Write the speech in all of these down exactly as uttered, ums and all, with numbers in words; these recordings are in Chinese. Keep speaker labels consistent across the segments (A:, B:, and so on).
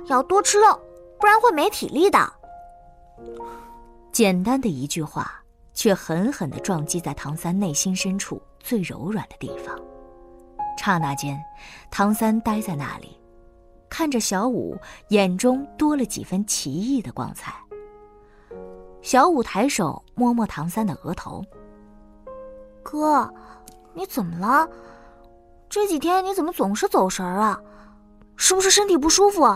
A: 要多吃肉，不然会没体力的。
B: 简单的一句话，却狠狠地撞击在唐三内心深处最柔软的地方。刹那间，唐三呆在那里，看着小五，眼中多了几分奇异的光彩。小五抬手摸摸唐三的额头：“
A: 哥，你怎么了？这几天你怎么总是走神啊？是不是身体不舒服？”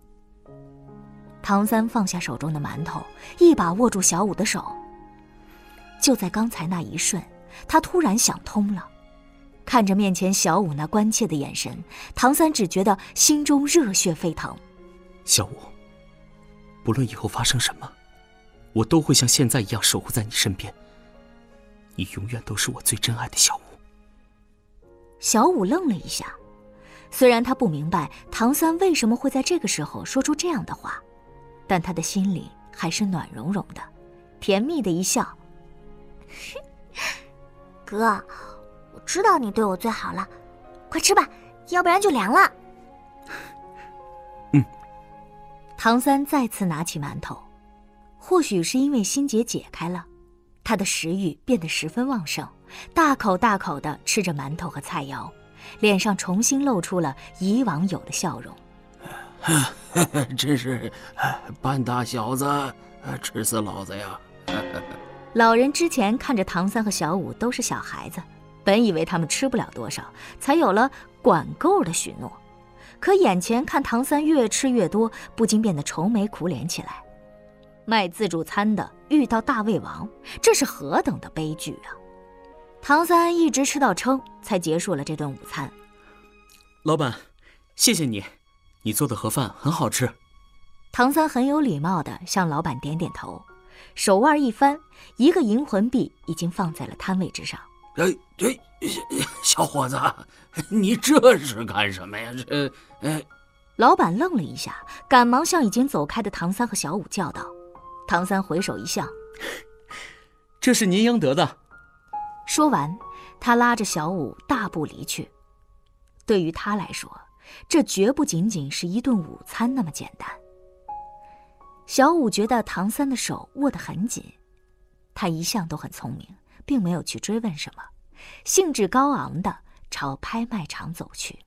B: 唐三放下手中的馒头，一把握住小五的手。就在刚才那一瞬，他突然想通了。看着面前小五那关切的眼神，唐三只觉得心中热血沸腾。
C: 小五，不论以后发生什么，我都会像现在一样守护在你身边。你永远都是我最珍爱的小五。
B: 小五愣了一下，虽然他不明白唐三为什么会在这个时候说出这样的话，但他的心里还是暖融融的，甜蜜的一笑。
A: 哥，我知道你对我最好了，快吃吧，要不然就凉了。
C: 嗯。
B: 唐三再次拿起馒头，或许是因为心结解开了，他的食欲变得十分旺盛，大口大口地吃着馒头和菜肴，脸上重新露出了以往有的笑容。
D: 真是半大小子吃死老子呀！
B: 老人之前看着唐三和小五都是小孩子，本以为他们吃不了多少，才有了管够的许诺。可眼前看唐三越吃越多，不禁变得愁眉苦脸起来。卖自助餐的遇到大胃王，这是何等的悲剧啊！唐三一直吃到撑，才结束了这顿午餐。
C: 老板，谢谢你，你做的盒饭很好吃。
B: 唐三很有礼貌地向老板点点头，手腕一翻，一个银魂币已经放在了摊位之上。
D: 哎哎，小伙子，你这是干什么呀？这……哎，
B: 老板愣了一下，赶忙向已经走开的唐三和小五叫道。唐三回首一笑：“
C: 这是您应得的。”
B: 说完，他拉着小五大步离去。对于他来说，这绝不仅仅是一顿午餐那么简单。小五觉得唐三的手握得很紧，他一向都很聪明，并没有去追问什么，兴致高昂地朝拍卖场走去。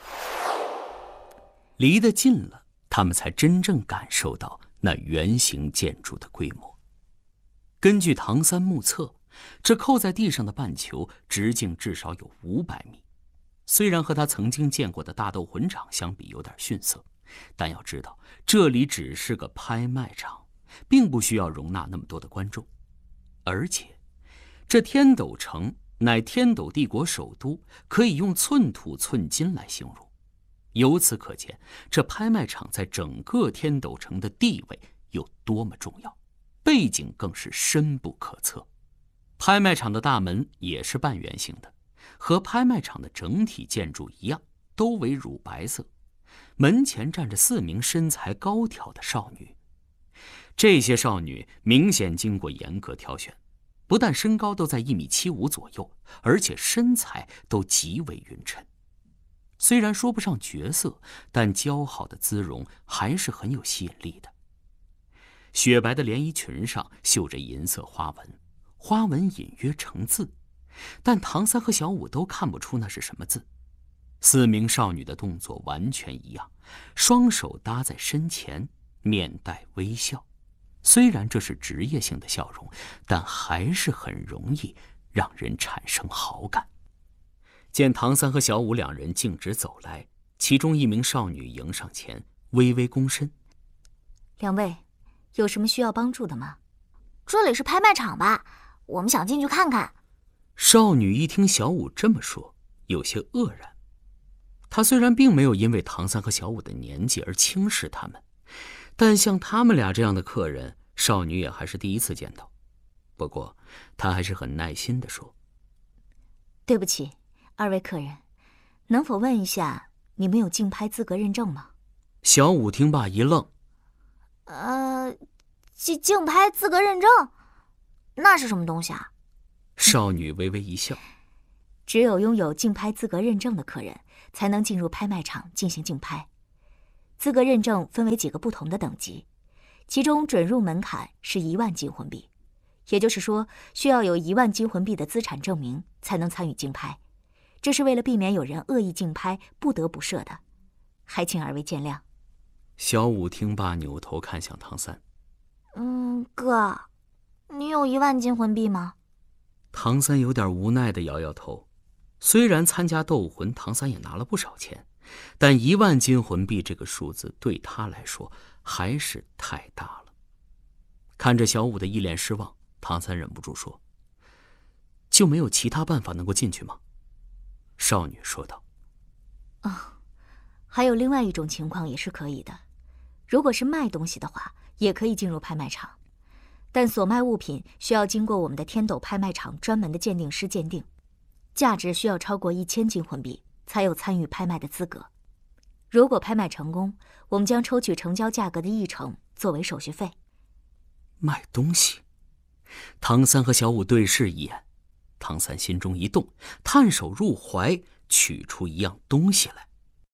C: 离得近了，他们才真正感受到那圆形建筑的规模。根据唐三目测，这扣在地上的半球直径至少有五百米。虽然和他曾经见过的大斗魂场相比有点逊色，但要知道这里只是个拍卖场，并不需要容纳那么多的观众。而且这天斗城乃天斗帝国首都，可以用寸土寸金来形容。由此可见，这拍卖场在整个天斗城的地位有多么重要，背景更是深不可测。拍卖场的大门也是半圆形的，和拍卖场的整体建筑一样，都为乳白色。门前站着四名身材高挑的少女，这些少女明显经过严格挑选，不但身高都在一米七五左右，而且身材都极为匀称。虽然说不上绝色，但姣好的姿容还是很有吸引力的。雪白的连衣裙上绣着银色花纹，花纹隐约成字，但唐三和小五都看不出那是什么字。四名少女的动作完全一样，双手搭在身前，面带微笑。虽然这是职业性的笑容，但还是很容易让人产生好感。见唐三和小五两人径直走来，其中一名少女迎上前，微微躬身：“
B: 两位，有什么需要帮助的吗？”“
A: 这里是拍卖场吧？我们想进去看看。”
C: 少女一听小五这么说，有些愕然。她虽然并没有因为唐三和小五的年纪而轻视他们，但像他们俩这样的客人，少女也还是第一次见到。不过她还是很耐心地说：“
B: 对不起，二位客人，能否问一下，你们有竞拍资格认证吗？”
C: 小五听罢一愣：“
A: 呃，竞竞拍资格认证？那是什么东西啊？”
C: 少女微微一笑：“
B: 只有拥有竞拍资格认证的客人，才能进入拍卖场进行竞拍。 资格认证分为几个不同的等级，其中准入门槛是一万金魂币，也就是说，需要有一万金魂币的资产证明才能参与竞拍。这是为了避免有人恶意竞拍，不得不设的，还请二位见谅。
C: 小五听罢，扭头看向唐三。
A: 嗯，哥，你有一万金魂币吗？
C: 唐三有点无奈地摇摇头。虽然参加斗魂，唐三也拿了不少钱，但一万金魂币这个数字对他来说还是太大了。看着小五的一脸失望，唐三忍不住说：“就没有其他办法能够进去吗？”少女说道：“
B: 啊、哦，还有另外一种情况也是可以的。如果是卖东西的话，也可以进入拍卖场，但所卖物品需要经过我们的天斗拍卖场专门的鉴定师鉴定，价值需要超过一千金魂币才有参与拍卖的资格。如果拍卖成功，我们将抽取成交价格的一成作为手续费。”
C: 卖东西？唐三和小五对视一眼，唐三心中一动，探手入怀，取出一样东西来。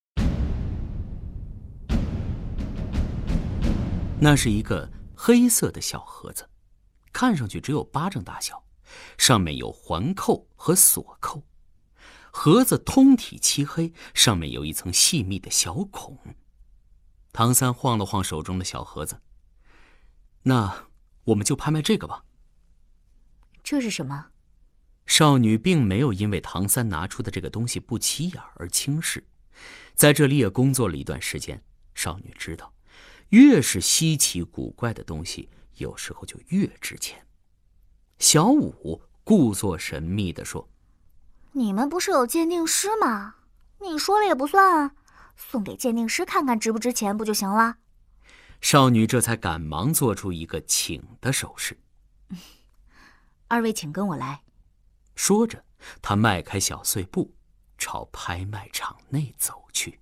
C: 那是一个黑色的小盒子，看上去只有巴掌大小，上面有环扣和锁扣。盒子通体漆黑，上面有一层细密的小孔。唐三晃了晃手中的小盒子，那我们就拍卖这个吧。
B: 这是什么？
C: 少女并没有因为唐三拿出的这个东西不起眼而轻视，在这里也工作了一段时间，少女知道，越是稀奇古怪的东西，有时候就越值钱。小五故作神秘地说：“
A: 你们不是有鉴定师吗？你说了也不算啊，送给鉴定师看看值不值钱不就行了？”
C: 少女这才赶忙做出一个请的手势。
B: 二位请跟我来。
C: 说着，她迈开小碎步，朝拍卖场内走去。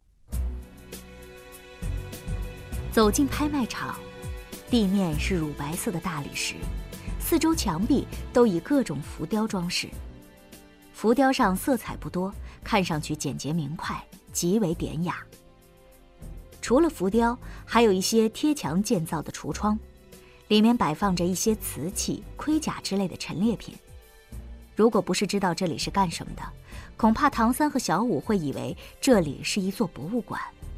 B: 走进拍卖场，地面是乳白色的大理石，四周墙壁都以各种浮雕装饰。浮雕上色彩不多，看上去简洁明快，极为典雅。除了浮雕，还有一些贴墙建造的橱窗，里面摆放着一些瓷器、盔甲之类的陈列品。如果不是知道这里是干什么的，恐怕唐三和小五会以为这里是一座博物馆。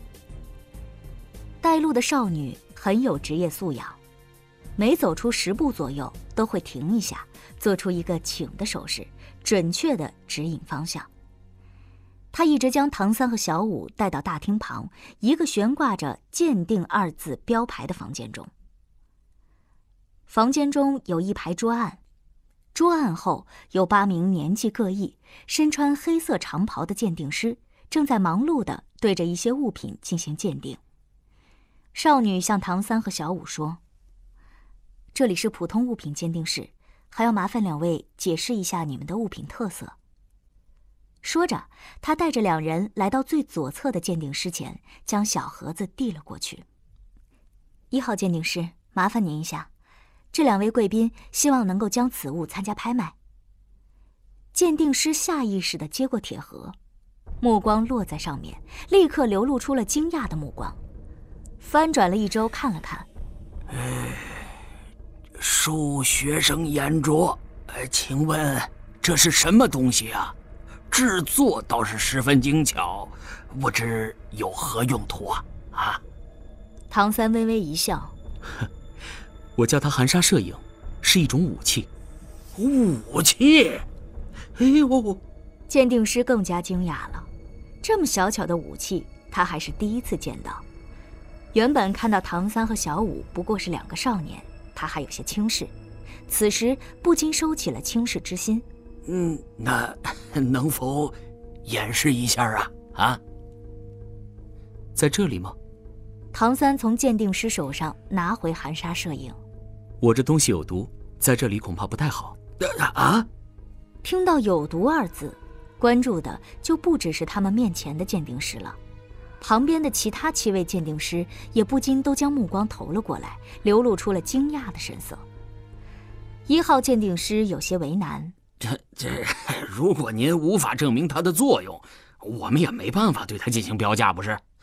B: 带路的少女很有职业素养，每走出十步左右都会停一下，做出一个请的手势，准确地指引方向。她一直将唐三和小五带到大厅旁一个悬挂着鉴定二字标牌的房间中。房间中有一排桌案，桌案后有八名年纪各异、身穿黑色长袍的鉴定师，正在忙碌地对着一些物品进行鉴定。少女向唐三和小五说：“这里是普通物品鉴定室，还要麻烦两位解释一下你们的物品特色。”说着，她带着两人来到最左侧的鉴定师前，将小盒子递了过去。一号鉴定师，麻烦您一下，这两位贵宾希望能够将此物参加拍卖。鉴定师下意识地接过铁盒，目光落在上面，立刻流露出了惊讶的目光，翻转了一周看了看。
D: 哎，恕学生眼拙，请问这是什么东西啊？制作倒是十分精巧，不知有何用途啊？啊！
B: 唐三微微一笑，
C: 我叫它含沙射影，是一种武器。
D: 武器？哎呦！
B: 鉴定师更加惊讶了，这么小巧的武器，他还是第一次见到。原本看到唐三和小五不过是两个少年，他还有些轻视，此时不禁收起了轻视之心。
D: 嗯，那能否演示一下啊？啊，
C: 在这里吗？
B: 唐三从鉴定师手上拿回含沙射影。
C: 我这东西有毒，在这里恐怕不太好。
D: 啊！
B: 听到有毒二字，关注的就不只是他们面前的鉴定师了，旁边的其他七位鉴定师也不禁都将目光投了过来，流露出了惊讶的神色。一号鉴定师有些为难。
D: 这这，如果您无法证明它的作用，我们也没办法对它进行标价，不是？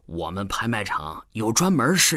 D: 我们拍卖场有专门试